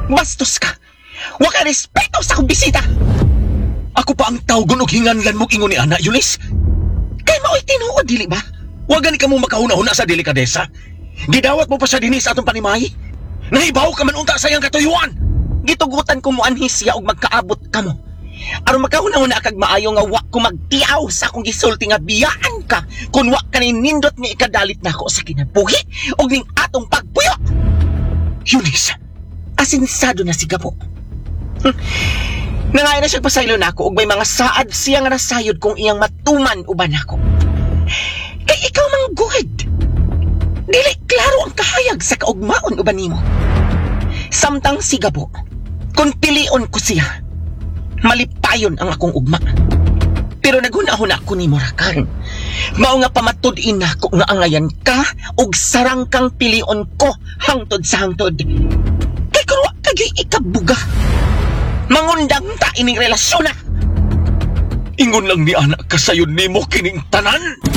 Bastos ka. Wa ka respeto sa akong bisita. Ako pa ang tawgon og hinganlan mo ingon ni Ana, Eunice. Kay mao'y tinuod, dili ba? Wa gani ka mo makahuna-huna sa delikadesa. Gidawat mo pa sa dinis atong panimay. Nahibaw ka man unta sa iyang katuyuan. Gitugutan ko mo anhis siya og magkaabot ka mo. Aron makahuna-huna kag maayo nga wa ko magtiaw sa akong gisulti nga biyaan ka kung wa ka nindot nga ikadalit nako sa kinabuhi og ning atong pagpuyo. Eunice, asinsado na si Gabo. Nangaya na siyang pasaylo na ako ug may mga saad siya nga nasayod kung iyang matuman uban ako. Kay ikaw mang good. Dili klaro ang kahayag sa kaugmaon uban nimo. Samtang si Gabo, kung pilion ko siya, malipayon ang akong ugma. Pero naghuna-huna ko ni Morakan. Mao nga pamatud-in nako nga angayan ka ug sarang kang pilion ko hangtod sa hangtod. Kay kung wa kagay ikabuga, mangundang ta ining relasyon na. Ingon lang ni anak kasayon nimo kining tanan.